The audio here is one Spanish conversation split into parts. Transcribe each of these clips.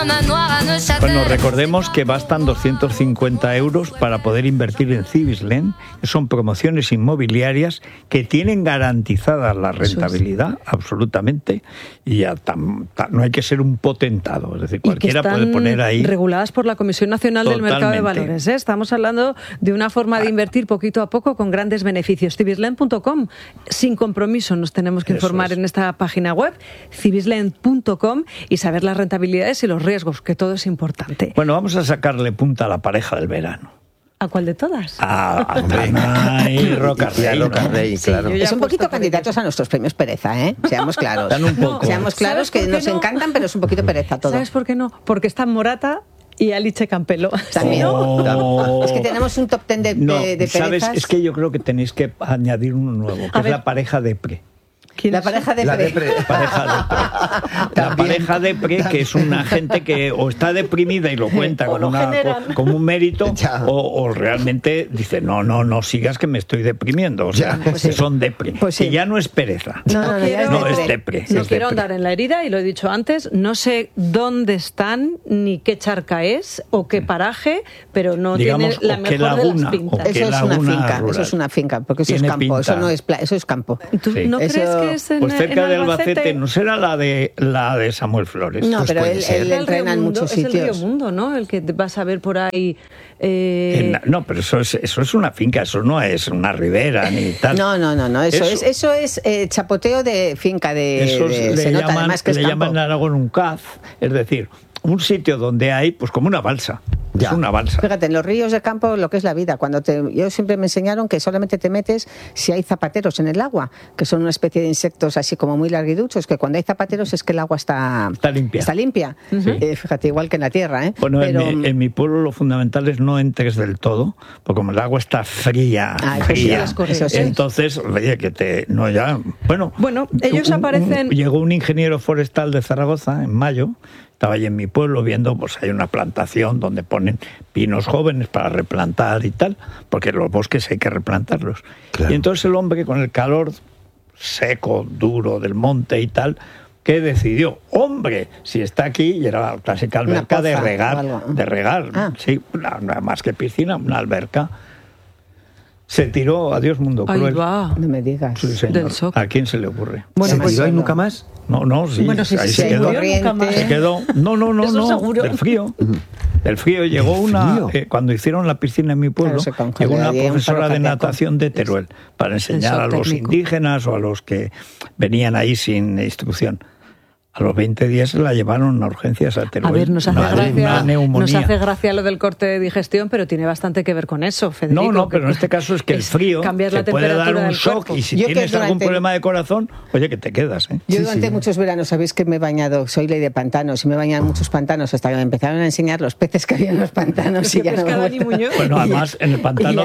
Bueno, recordemos que bastan 250 euros para poder invertir en Cibislen, que son promociones inmobiliarias que tienen garantizada la rentabilidad, absolutamente, y ya no hay que ser un potentado, es decir, cualquiera puede poner ahí. Reguladas por la Comisión Nacional del Mercado de Valores, ¿eh? Estamos hablando de una forma de invertir poquito a poco con grandes beneficios. Cibislen.com, sin compromiso nos tenemos que informar en esta página web, cibislen.com, y saber las rentabilidades y los riesgos, que todo es importante. Bueno, vamos a sacarle punta a la pareja del verano. ¿A cuál de todas? A Tana y Rocarrey. Rocarrey, claro. Sí, es un poquito candidatos a nuestros premios pereza, ¿eh? Seamos claros. Dan un poco. Seamos claros que nos encantan, pero es un poquito pereza todo. ¿Sabes por qué no? Porque están Morata y Alice Campelo. También. Oh. Es que tenemos un top 10 de perezas. ¿Sabes? Es que yo creo que tenéis que añadir uno nuevo, que es la pareja depre. La pareja de Pre. La pareja depre, que es una gente que o está deprimida y lo cuenta como un mérito, o realmente dice, no sigas que me estoy deprimiendo. O sea, son depre. Pues sí. Que ya no es pereza. No, es depre. No quiero andar en la herida, y lo he dicho antes, no sé dónde están, ni qué charca es, o qué paraje, pero no digamos, tiene la mejor de las pintas. Eso es una finca, porque eso es campo, pinta. Eso no es eso es campo. ¿Tú no crees que es pues cerca de Albacete? ¿No será la de Samuel Flores? No, pues pero él entrena en muchos sitios. Es el Río Mundo, ¿no? El que vas a ver por ahí. No, pero eso es una finca, eso no es una ribera ni tal. No, eso es chapoteo de finca se nota además que es campo. Le llaman en Aragón un caz, es decir, un sitio donde hay, pues como una balsa. Es una balsa. Fíjate, en los ríos de campo lo que es la vida. Yo siempre me enseñaron que solamente te metes si hay zapateros en el agua, que son una especie de insectos así como muy larguiduchos, que cuando hay zapateros es que el agua está limpia. Sí. Fíjate, igual que en la tierra. Bueno, pero en mi pueblo lo fundamental es no entres del todo, porque como el agua está fría, entonces, oye, Bueno, ellos aparecen. Llegó un ingeniero forestal de Zaragoza en mayo. Estaba allí en mi pueblo viendo, pues hay una plantación donde ponen pinos jóvenes para replantar y tal, porque los bosques hay que replantarlos. Claro. Y entonces el hombre, con el calor seco, duro del monte y tal, ¿qué decidió? Hombre, si está aquí, y era la clásica alberca de regar, sí, nada más que piscina, una alberca. Se tiró, adiós mundo cruel. Ahí va. No me digas. Sí, señor. ¿A quién se le ocurre? Bueno, ¿se tiró y nunca más? No, sí. Bueno, sí, ahí se quedó. Se quedó. No. Seguro. Del frío llegó cuando hicieron la piscina en mi pueblo, llegó una profesora de natación de Teruel para enseñar a los indígenas o a los que venían ahí sin instrucción. A los 20 días se la llevaron a urgencias a Teruel. A ver, nos hace gracia lo del corte de digestión, pero tiene bastante que ver con eso, Federico. No, pero en este caso es que el frío te puede dar un shock, y si tienes algún problema de corazón, oye, que te quedas. Yo durante muchos veranos, sabéis que me he bañado, soy ley de pantanos, y me he bañado en muchos pantanos hasta que me empezaron a enseñar los peces que había en los pantanos. Y ya bueno, además, en el pantano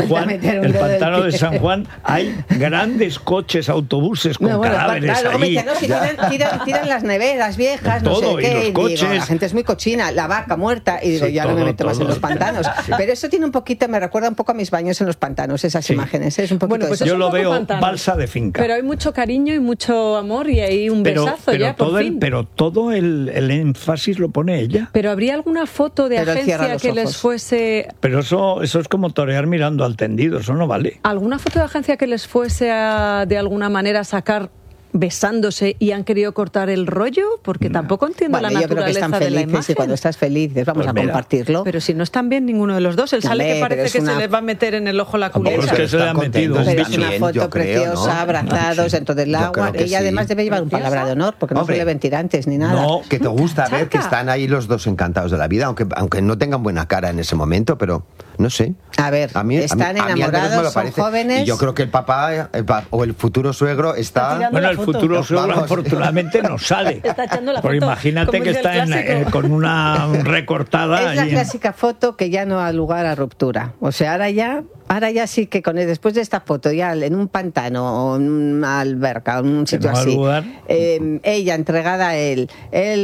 de San Juan hay grandes coches, autobuses con cadáveres ahí. Tiran las neveras viejas, no sé qué, y digo, la gente es muy cochina, la vaca muerta, y digo, ya no me meto más en los pantanos. Pero eso tiene un poquito, me recuerda un poco a mis baños en los pantanos, esas imágenes, es un poquito pues eso. Yo lo veo balsa de finca. Pero hay mucho cariño y mucho amor, y hay un besazo ya, por fin. Pero todo el énfasis lo pone ella. Pero ¿habría alguna foto de agencia que les fuese...? Pero eso es como torear mirando al tendido, eso no vale. ¿Alguna foto de agencia que les fuese de alguna manera sacar besándose y han querido cortar el rollo? Porque tampoco entiendo la naturaleza, yo creo que están felices, de la imagen. Y cuando estás feliz vamos a compartirlo. Pero si no están bien ninguno de los dos, sale que parece que se les va a meter en el ojo la culebra. Es que se le han metido. Pero es una foto preciosa, abrazados dentro del agua. Ella además debe llevar un palabra de honor, porque no suele mentir antes ni nada. No, que te gusta ver que están ahí los dos encantados de la vida, aunque no tengan buena cara en ese momento, pero no sé. A ver, están enamorados, son jóvenes. Y yo creo que el papá o el futuro suegro está... Bueno, el futuro suegro afortunadamente no sale. Está echando la foto. Porque imagínate que está con una recortada. Es la clásica foto que ya no da lugar a ruptura. O sea, ahora ya sí que después de esta foto, ya en un pantano o en una alberca o en un sitio así, ella entregada a él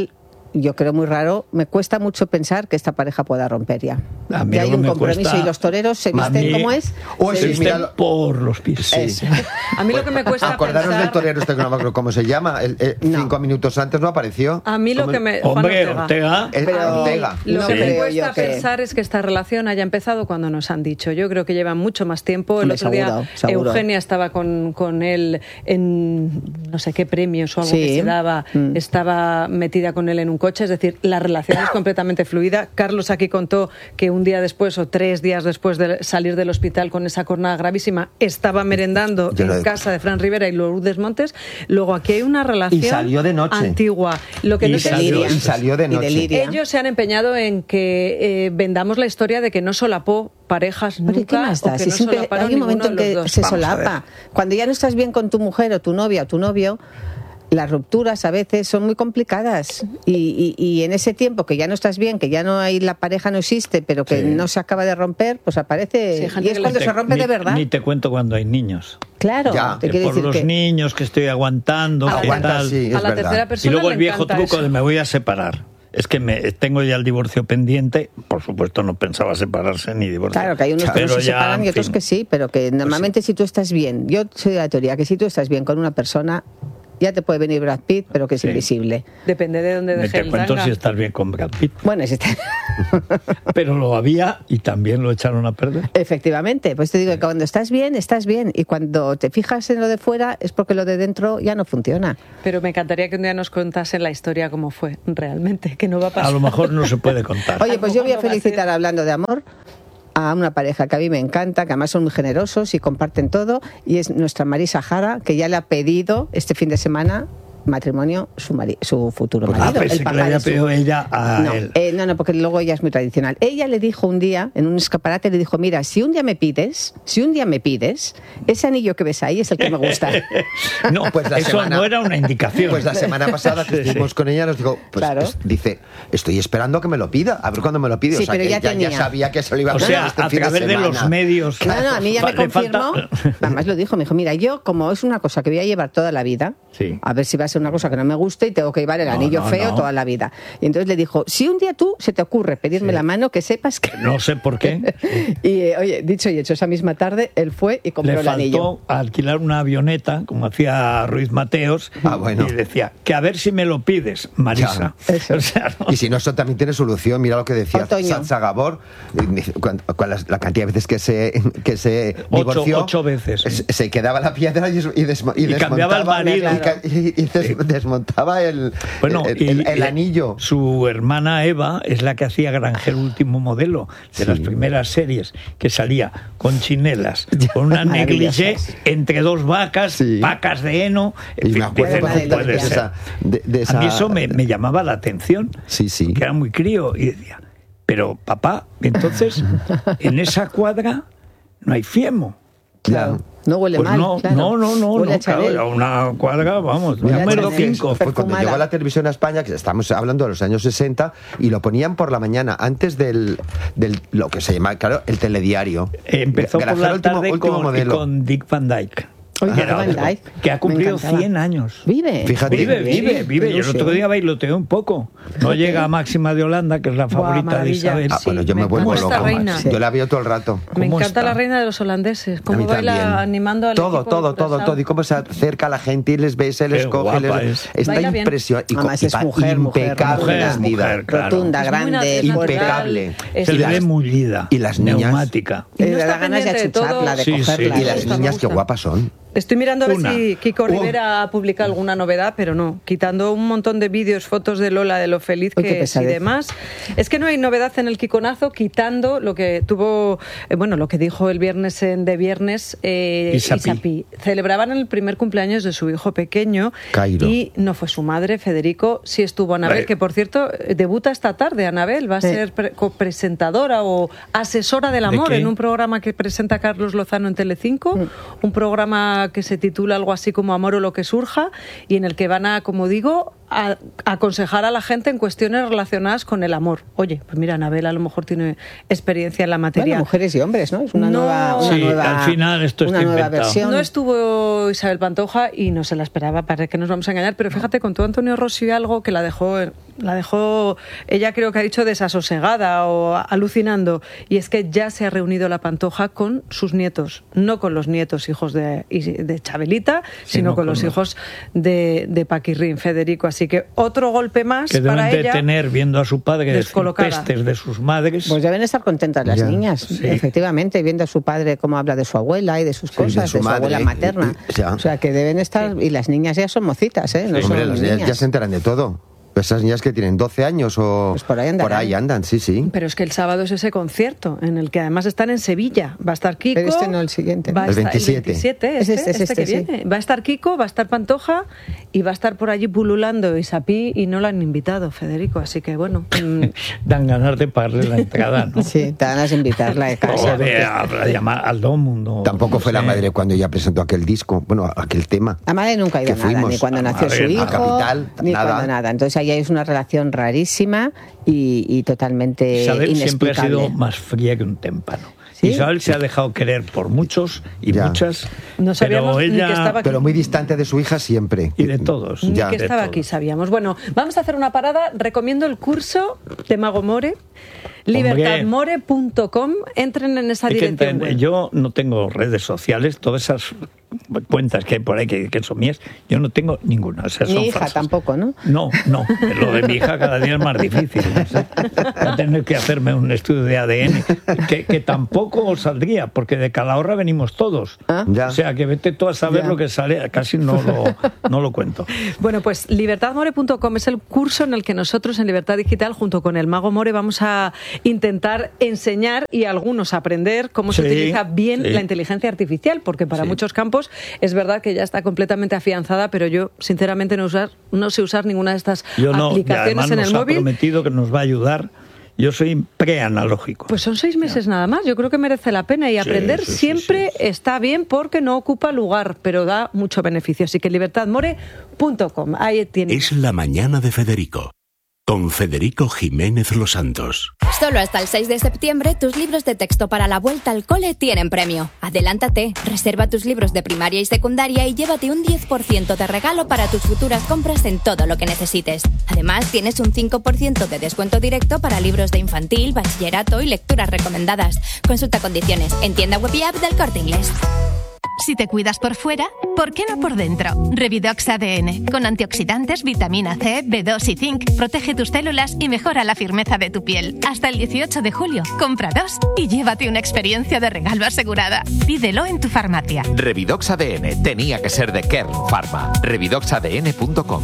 yo creo muy raro, me cuesta mucho pensar que esta pareja pueda romper ya. A mí ya hay un compromiso y los toreros se visten como es. Se visten por los pies. Sí. A mí lo que me cuesta acordaros pensar... del torero este que no me acuerdo cómo se llama, 5 minutos antes no apareció. A mí lo que me... Ortega. Ortega. Lo que me cuesta pensar es que esta relación haya empezado cuando nos han dicho. Yo creo que llevan mucho más tiempo. El otro día Eugenia estaba con él en no sé qué premios o algo que se daba, estaba metida con él en un coche, es decir, la relación es completamente fluida. Carlos aquí contó que un día después o 3 días después de salir del hospital con esa cornada gravísima, estaba merendando en casa de Fran Rivera y Lourdes Montes. Luego aquí hay una relación y salió de noche. Antigua. Lo que y salió de noche. Ellos se han empeñado en que vendamos la historia de que no solapó parejas nunca, ¿qué más da? O que si no siempre hay un momento en que se solapa. Cuando ya no estás bien con tu mujer o tu novia o tu novio, las rupturas a veces son muy complicadas y en ese tiempo que ya no estás bien, que ya no hay, la pareja no existe, pero que no se acaba de romper, pues aparece y es cuando se rompe de verdad. Ni te cuento cuando hay niños. Claro, te quiero decir los niños que estoy aguantando, a la tercera persona. Y luego el viejo truco eso. de me voy a separar. Es que tengo ya el divorcio pendiente. Por supuesto no pensaba separarse ni divorciar. Claro, que hay unos que no se separan y otros que sí, pero que normalmente si tú estás bien, yo soy de la teoría que si tú estás bien con una persona, ya te puede venir Brad Pitt, pero que es invisible. Depende de dónde deje el tanga. Te cuento si estás bien con Brad Pitt. Bueno, pero lo había y también lo echaron a perder. Efectivamente, pues te digo que cuando estás bien, y cuando te fijas en lo de fuera es porque lo de dentro ya no funciona. Pero me encantaría que un día nos contasen la historia cómo fue realmente, que no va a pasar. A lo mejor no se puede contar. Oye, pues yo voy a felicitar, hablando de amor, a una pareja que a mí me encanta, que además son muy generosos y comparten todo, y es nuestra Marisa Jara, que ya le ha pedido este fin de semana matrimonio su futuro marido. Pensé que le había pedido ella a él. No, porque luego ella es muy tradicional. Ella le dijo un día, en un escaparate, le dijo, mira, si un día me pides, ese anillo que ves ahí es el que me gusta. No, pues eso no era una indicación. Pues la semana pasada que estuvimos con ella nos dijo, dice, estoy esperando que me lo pida, a ver cuándo me lo pide. Sí, o sea, pero que ya sabía que se lo iba a pedir. O sea, a través de los medios. No, a mí ya me confirmó, además lo dijo, me dijo, mira, yo como es una cosa que voy a llevar toda la vida, a ver si va a ser una cosa que no me guste y tengo que llevar el anillo feo toda la vida. Y entonces le dijo, si un día tú se te ocurre pedirme la mano, que sepas que... No sé por qué. Y oye, dicho y hecho, esa misma tarde él fue y compró el anillo. Le faltó alquilar una avioneta, como hacía Ruiz Mateos, y decía, que a ver si me lo pides, Marisa. O sea, y si no, eso también tiene solución. Mira lo que decía Sacha Gabor, con la cantidad de veces que se divorció. 8 veces. Se quedaba la piedra y cambiaba el marido. Y desmontaba el anillo. Su hermana Eva es la que hacía Granjero Último Modelo, de las primeras series, que salía con chinelas, con una negligé entre 2 vacas, vacas de heno. Y me acuerdo de esa. A mí eso me llamaba la atención, que era muy crío, y decía, pero papá, entonces en esa cuadra no hay fiemo. Claro. No huele pues mal. No, claro, era una cuadra, vamos, número 5. Fue cuando llegó la televisión a España, que estamos hablando de los años 60, y lo ponían por la mañana, antes del lo que se llama, claro, el telediario. Empezó por la tarde con Dick Van Dyke. Que ha cumplido 100 años. Vive. Fíjate. Vive. Yo el otro día bailoteé un poco. No llega a Máxima de Holanda, que es la favorita de Isabel. Bueno, yo me vuelvo loco. Yo la veo todo el rato. Me encanta la reina de los holandeses. Cómo baila animando al equipo. Todo. Y cómo se acerca a la gente y les besa, les coge. Está impresionante. Además es mujer. Impecable. Rotunda, grande, impecable. Se le ve mullida. Y las niñas. Neumática. Y le da ganas de achucharla, de cogerla. Y las niñas, qué guapas son. Estoy mirando a ver si Kiko Rivera ha publicado alguna novedad, pero no. Quitando un montón de vídeos, fotos de Lola, de lo feliz que es y demás. Es que no hay novedad en el Kikonazo, quitando lo que tuvo, lo que dijo el viernes de Viernes Isapi. Celebraban el primer cumpleaños de su hijo pequeño. Cairo. Y no fue su madre, Federico, sí estuvo Anabel, que por cierto debuta esta tarde. Anabel va a ser copresentadora o asesora del amor en un programa que presenta Carlos Lozano en Telecinco, un programa que se titula algo así como Amor o lo que surja, y en el que van a, como digo, aconsejar a la gente en cuestiones relacionadas con el amor. Oye, pues mira, Anabel a lo mejor tiene experiencia en la materia. Bueno, mujeres y hombres, ¿no? Es una nueva al final esto está inventado. versión. No estuvo Isabel Pantoja y no se la esperaba, para que nos vamos a engañar, pero fíjate, contó Antonio Rossi algo que la dejó, ella creo que ha dicho desasosegada o alucinando, y es que ya se ha reunido la Pantoja con sus nietos, no con los nietos hijos de Chabelita, sino con los hijos de Paquirrín, Federico. Así que otro golpe más que para deben ella. De tener, viendo a su padre decir pestes de sus madres. Pues deben estar contentas las niñas, efectivamente, viendo a su padre cómo habla de su abuela y de sus cosas, de su abuela materna. O sea, que deben estar, y las niñas ya son mocitas, ¿eh? No son las niñas ya se enteran de todo. Esas niñas que tienen 12 años o pues por ahí andan, sí. Pero es que el sábado es ese concierto, en el que además están en Sevilla. Va a estar Kiko. Pero no, el siguiente. El 27. El 27, este que viene. Va a estar Kiko, va a estar Pantoja y va a estar por allí pululando Isapí, y no la han invitado, Federico. Así que bueno. Dan ganas de pagarle la entrada, ¿no? Sí, te dan ganas de invitarla de casa. O de llamar al Domundo. Tampoco fue la madre cuando ella presentó aquel disco, aquel tema. La madre nunca ha ido a nada, ni cuando nació su hijo, Capital, ni cuando nada. Entonces ahí hay una relación rarísima y totalmente Isabel inexplicable. Siempre ha sido más fría que un témpano. ¿Sí? Isabel se ha dejado querer por muchos y muchas, no sabíamos pero ella... ni que estaba aquí. Pero muy distante de su hija siempre. Y de todos. Ni que estaba aquí, sabíamos. Bueno, vamos a hacer una parada. Recomiendo el curso de Mago More, libertadmore.com. Entren en esa dirección web. Yo no tengo redes sociales, todas esas cuentas que hay por ahí que son mías, yo no tengo ninguna. O sea, mi son hija falsas. Tampoco, ¿no? No, lo de mi hija cada día es más difícil. Voy a tener que hacerme un estudio de ADN, que tampoco saldría, porque de Calahorra venimos todos. O sea, que vete tú a saber lo que sale, casi no lo cuento. Bueno, pues libertadmore.com es el curso en el que nosotros en Libertad Digital, junto con el Mago More, vamos a intentar enseñar y algunos aprender cómo se utiliza bien la inteligencia artificial, porque para muchos campos es verdad que ya está completamente afianzada, pero yo sinceramente no sé usar ninguna de estas aplicaciones en el móvil. Nos ha prometido que nos va a ayudar. Yo soy preanalógico. Pues son 6 meses nada más. Yo creo que merece la pena, y aprender siempre está bien, porque no ocupa lugar, pero da mucho beneficio. Así que libertadmore.com, ahí tiene. Es la mañana de Federico, con Federico Jiménez Los Santos. Solo hasta el 6 de septiembre tus libros de texto para la vuelta al cole tienen premio. Adelántate, reserva tus libros de primaria y secundaria y llévate un 10% de regalo para tus futuras compras en todo lo que necesites. Además, tienes un 5% de descuento directo para libros de infantil, bachillerato y lecturas recomendadas. Consulta condiciones en tienda web y app del Corte Inglés. Si te cuidas por fuera, ¿por qué no por dentro? Revidox ADN, con antioxidantes, vitamina C, B2 y zinc, protege tus células y mejora la firmeza de tu piel. Hasta el 18 de julio, compra 2 y llévate una experiencia de regalo asegurada. Pídelo en tu farmacia. Revidox ADN tenía que ser de Kern Pharma. Revidoxadn.com.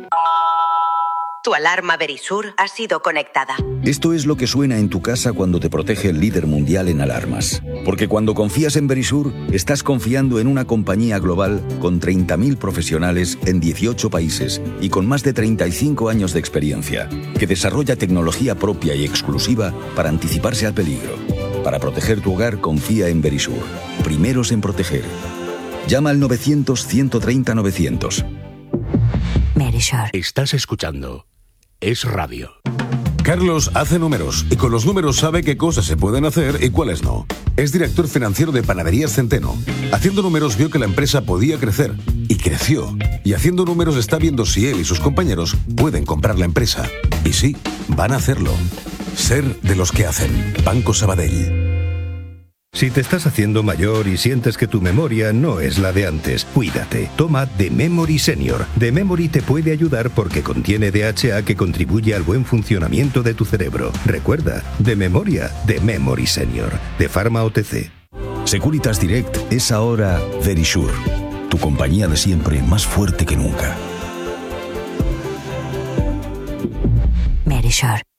Tu alarma Verisur ha sido conectada. Esto es lo que suena en tu casa cuando te protege el líder mundial en alarmas. Porque cuando confías en Verisur, estás confiando en una compañía global con 30.000 profesionales en 18 países y con más de 35 años de experiencia, que desarrolla tecnología propia y exclusiva para anticiparse al peligro. Para proteger tu hogar, confía en Verisur. Primeros en proteger. Llama al 900-130-900. Verisur. Estás escuchando Es Radio. Carlos hace números y con los números sabe qué cosas se pueden hacer y cuáles no. Es director financiero de Panaderías Centeno. Haciendo números vio que la empresa podía crecer y creció. Y haciendo números está viendo si él y sus compañeros pueden comprar la empresa. Y sí, van a hacerlo. Ser de los que hacen. Banco Sabadell. Si te estás haciendo mayor y sientes que tu memoria no es la de antes, cuídate. Toma The Memory Senior. The Memory te puede ayudar porque contiene DHA que contribuye al buen funcionamiento de tu cerebro. Recuerda, de memoria, The Memory Senior, de Pharma OTC. Securitas Direct es ahora Verisur, tu compañía de siempre más fuerte que nunca. Verisur.